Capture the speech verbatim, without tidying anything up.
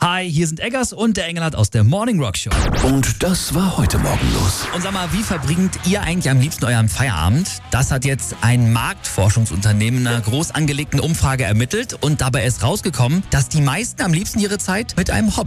Hi, hier sind Eggers und der Engelhardt aus der Morning Rock Show. Und das war heute Morgen los. Und sag mal, wie verbringt ihr eigentlich am liebsten euren Feierabend? Das hat jetzt ein Marktforschungsunternehmen in einer groß angelegten Umfrage ermittelt und dabei ist rausgekommen, dass die meisten am liebsten ihre Zeit mit einem Hobby